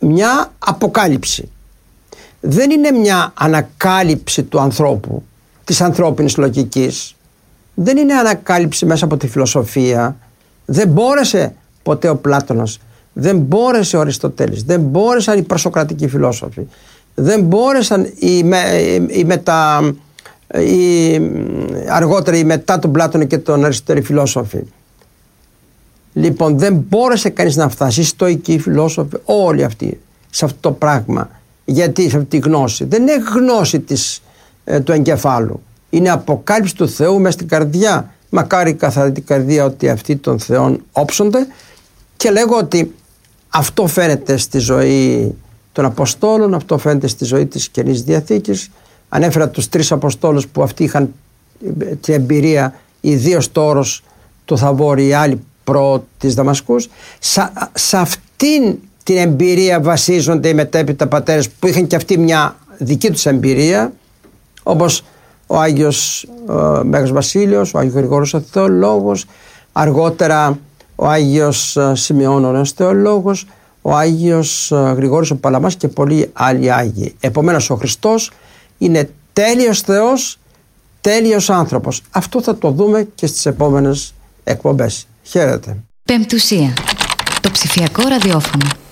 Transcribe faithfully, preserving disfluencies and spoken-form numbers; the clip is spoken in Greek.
μια αποκάλυψη. Δεν είναι μια ανακάλυψη του ανθρώπου, της ανθρώπινης λογικής. Δεν είναι ανακάλυψη μέσα από τη φιλοσοφία. Δεν μπόρεσε ποτέ ο Πλάτωνας, δεν μπόρεσε ο Αριστοτέλης, δεν μπόρεσαν οι προσοκρατικοί φιλόσοφοι, δεν μπόρεσαν οι, με, οι μετα, οι, αργότερα οι μετά τον Πλάτωνα και τον Αριστοτέλη φιλόσοφοι. Λοιπόν, δεν μπόρεσε κανείς να φτάσει, οι στοικοί φιλόσοφοι, όλοι αυτοί, σε αυτό το πράγμα. Γιατί, σε αυτή τη γνώση. Δεν είναι γνώση της, ε, του εγκεφάλου. Είναι αποκάλυψη του Θεού μέσα στην καρδιά. Μακάρι καθαρή την καρδία ότι αυτοί των Θεών όψονται. Και λέγω ότι αυτό φαίνεται στη ζωή των Αποστόλων, αυτό φαίνεται στη ζωή της Καινής Διαθήκης. Ανέφερα τους τρεις Αποστόλους που αυτοί είχαν την εμπειρία, ιδίως το όρος του Θαβόρη, οι άλλοι προ της Δαμασκούς. Σα, σε αυτήν την εμπειρία βασίζονται οι μετέπειτα πατέρες που είχαν και αυτοί μια δική τους εμπειρία, όπως ο Άγιος ε, Μέγας Βασίλειος, ο Άγιος Γρηγόριος ο Θεολόγος, αργότερα ο Άγιος ε, Σημειών ο Νέος Θεολόγος, ο Άγιος ε, Γρηγόριος ο Παλαμάς και πολλοί άλλοι Άγιοι. Επομένως ο Χριστός είναι τέλειος Θεός, τέλειος άνθρωπος. Αυτό θα το δούμε και στις επόμενες εκπομπές. Χαίρετε. Πεμπτουσία. Το ψηφιακό ραδιόφωνο.